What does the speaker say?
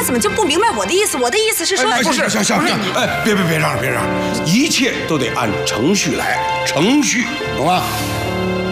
怎么就不明白我的意思？我的意思是说， 不是，行，哎，别让，一切都得按程序来，程序，懂吗？